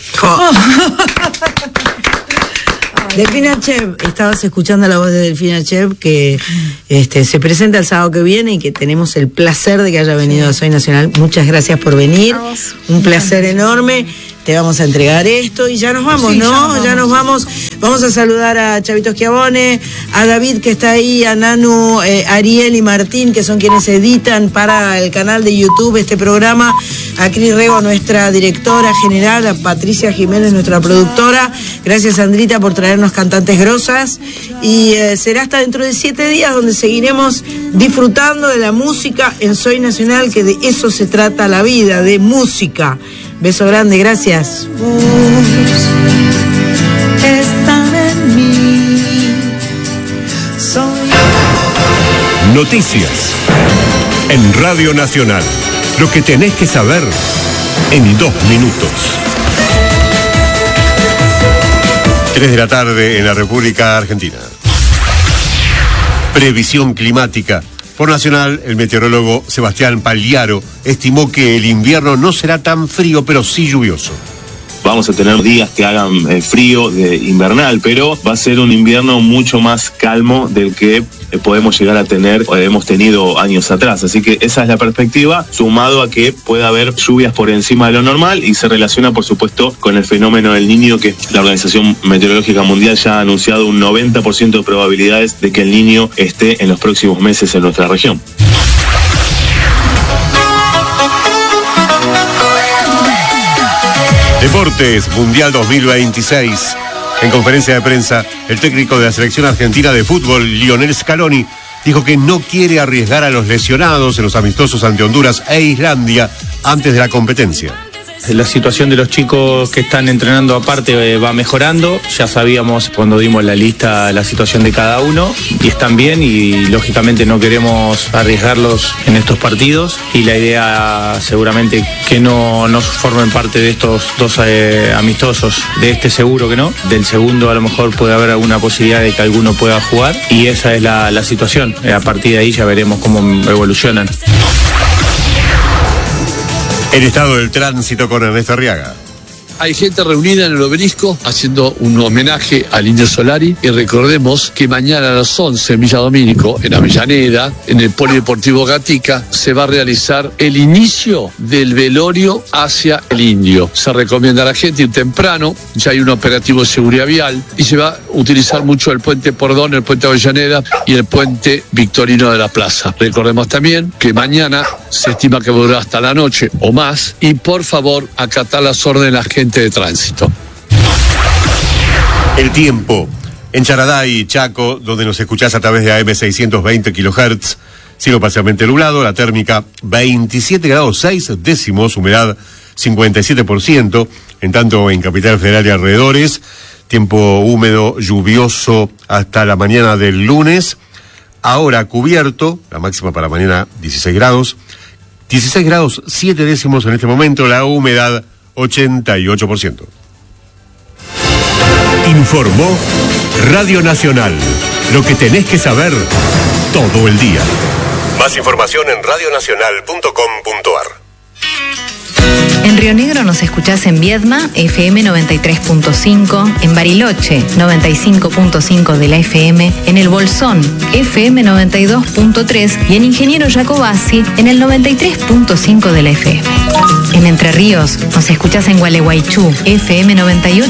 Delfina Chev, estabas escuchando la voz de Delfina Chev, que se presenta el sábado que viene y que tenemos el placer de que haya venido a Soy Nacional. Muchas gracias por venir, un placer enorme. Te vamos a entregar esto y ya nos vamos, ¿no? Ya nos vamos. Vamos a saludar a Chavito Schiavone, a David que está ahí, a Nanu, Ariel y Martín, que son quienes editan para el canal de YouTube este programa, a Cris Rego, nuestra directora general, a Patricia Jiménez, nuestra productora. Gracias, Sandrita, por traernos cantantes grosas. Y será hasta dentro de 7 días donde seguiremos disfrutando de la música en Soy Nacional, que de eso se trata la vida, de música. Beso grande, gracias. Noticias en Radio Nacional. Lo que tenés que saber en 2 minutos. 3 de la tarde en la República Argentina. Previsión climática. Por Nacional, el meteorólogo Sebastián Pagliaro estimó que el invierno no será tan frío, pero sí lluvioso. Vamos a tener días que hagan frío de invernal, pero va a ser un invierno mucho más calmo del que podemos llegar a tener o hemos tenido años atrás. Así que esa es la perspectiva, sumado a que pueda haber lluvias por encima de lo normal, y se relaciona, por supuesto, con el fenómeno del Niño, que la Organización Meteorológica Mundial ya ha anunciado un 90% de probabilidades de que el Niño esté en los próximos meses en nuestra región. Deportes Mundial 2026. En conferencia de prensa, el técnico de la selección argentina de fútbol, Lionel Scaloni, dijo que no quiere arriesgar a los lesionados en los amistosos ante Honduras e Islandia antes de la competencia. La situación de los chicos que están entrenando aparte va mejorando. Ya sabíamos cuando dimos la lista la situación de cada uno y están bien, y lógicamente no queremos arriesgarlos en estos partidos, y la idea seguramente que no formen parte de estos 2 amistosos. De este seguro que no, del segundo a lo mejor puede haber alguna posibilidad de que alguno pueda jugar, y esa es la situación. A partir de ahí ya veremos cómo evolucionan. El estado del tránsito con Ernesto Arriaga. Hay gente reunida en el Obelisco haciendo un homenaje al Indio Solari, y recordemos que mañana a las 11 en Villa Domínico, en Avellaneda, en el Polideportivo Gatica, se va a realizar el inicio del velorio hacia el Indio. Se recomienda a la gente ir temprano, ya hay un operativo de seguridad vial, y se va a utilizar mucho el puente Pordón, el puente Avellaneda y el puente Victorino de la Plaza. Recordemos también que mañana se estima que va a durar hasta la noche o más, y por favor acatar las órdenes de la gente de tránsito. El tiempo. En Charaday, Chaco, donde nos escuchás a través de AM 620 kHz, cielo parcialmente nublado, la térmica 27 grados 6 décimos, humedad 57%, en tanto en Capital Federal y alrededores, tiempo húmedo, lluvioso hasta la mañana del lunes, ahora cubierto, la máxima para mañana 16 grados 7 décimos en este momento, la humedad 88%. Informó Radio Nacional. Lo que tenés que saber todo el día. Más información en radionacional.com.ar. En Río Negro nos escuchás en Viedma, FM 93.5, en Bariloche, 95.5 de la FM, en El Bolsón, FM 92.3 y en Ingeniero Jacobasi, en el 93.5 de la FM. En Entre Ríos nos escuchás en Gualeguaychú, FM 98.